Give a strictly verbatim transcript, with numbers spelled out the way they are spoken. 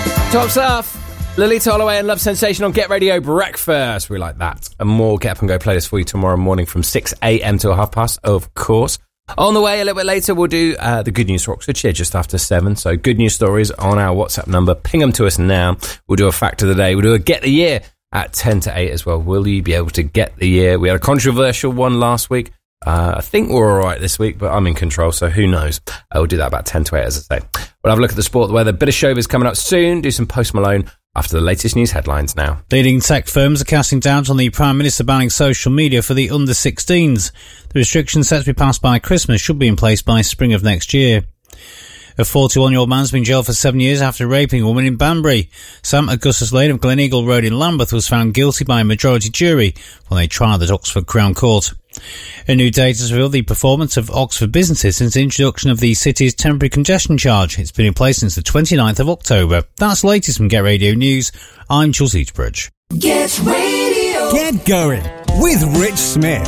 Top stuff. Lolita Holloway and Love Sensation on Get Radio Breakfast. We like that. And more Get Up and Go playlist for you tomorrow morning from six a.m. till half past, of course. On the way a little bit later, we'll do uh, the Good News for Oxfordshire just after seven. So good news stories on our WhatsApp number. Ping them to us now. We'll do a fact of the day. We'll do a Get the Year at ten to eight as well. Will you be able to get the year? We had a controversial one last week. Uh, I think we're all right this week, but I'm in control, so who knows? Uh, we'll do that about ten to eight, as I say. We'll have a look at the sport, the weather. Bit of showbiz coming up soon. Do some Post Malone after the latest news headlines now. Leading tech firms are casting doubt on the Prime Minister banning social media for the under sixteens. The restrictions set to be passed by Christmas should be in place by spring of next year. A forty-one-year-old man's been jailed for seven years after raping a woman in Banbury. Sam Augustus Lane of Gleneagle Road in Lambeth was found guilty by a majority jury when they tried at Oxford Crown Court. A new data has revealed the performance of Oxford businesses since the introduction of the city's temporary congestion charge. It's been in place since the twenty-ninth of October. That's the latest from Get Radio News. I'm Jules Eatbridge. Get Radio. Get going with Rich Smith.